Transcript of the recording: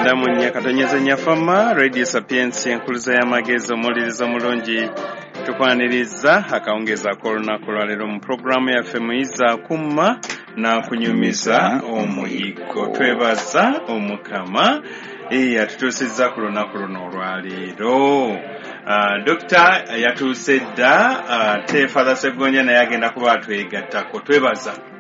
Muganda munya katonyeze nyafama Radio Sapiens enkuluza y'amagezi omuliriza mulungi tukwaniriza akawungeza kolunaku lwaleero mu programu yaffe muyiza kumma na kunyumiza omuyiggo. Twebaza omukama yatutuusizza ku lunaku luno olwaleero. Dr. yatuuse dda te Father Ssegonja naye agenda kuba atwegattako. Twebaza.